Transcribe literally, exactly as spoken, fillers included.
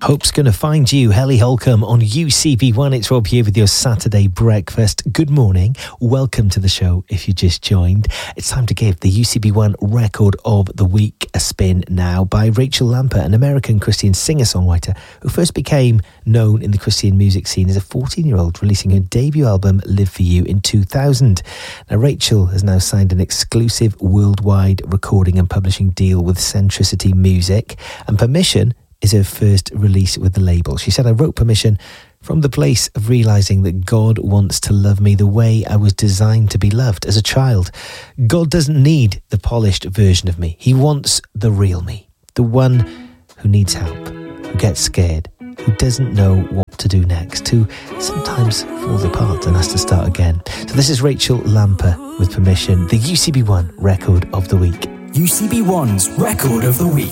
Hope's Gonna Find You, Helly Holcomb on U C B one. It's Rob here with your Saturday breakfast. Good morning. Welcome to the show if you just joined. It's time to give the U C B one Record of the Week a spin now by Rachel Lamper, an American Christian singer-songwriter who first became known in the Christian music scene as a fourteen-year-old, releasing her debut album Live For You in two thousand. Now, Rachel has now signed an exclusive worldwide recording and publishing deal with Centricity Music, and Permission is her first release with the label. She said, "I wrote Permission from the place of realising that God wants to love me the way I was designed to be loved as a child. God doesn't need the polished version of me. He wants the real me, the one who needs help, who gets scared, who doesn't know what to do next, who sometimes falls apart and has to start again." So this is Rachel Lamper with Permission, the U C B one Record of the Week. U C B one's Record of the Week.